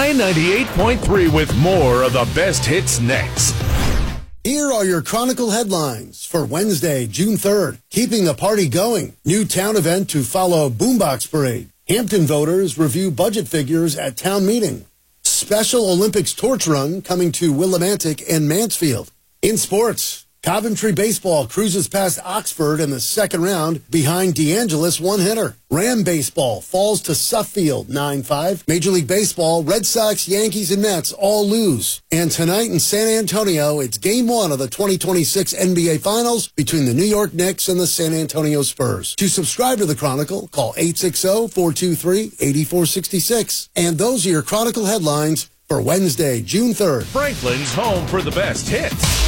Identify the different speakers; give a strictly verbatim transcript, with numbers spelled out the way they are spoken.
Speaker 1: Shine ninety-eight point three with more of the best hits next.
Speaker 2: Here are your Chronicle headlines for Wednesday, June third. Keeping the party going. New town event to follow Boombox Parade. Hampton voters review budget figures at town meeting. Special Olympics torch run coming to Willimantic and Mansfield. In sports, Coventry baseball cruises past Oxford in the second round behind DeAngelis one-hitter. Ram baseball falls to Suffield nine five. Major League Baseball, Red Sox, Yankees, and Mets all lose. And tonight in San Antonio, it's game one of the twenty twenty-six N B A Finals between the New York Knicks and the San Antonio Spurs. To subscribe to the Chronicle, call eight six zero, four two three, eight four six six. And those are your Chronicle headlines for Wednesday, June third.
Speaker 1: Franklin's home for the best hits.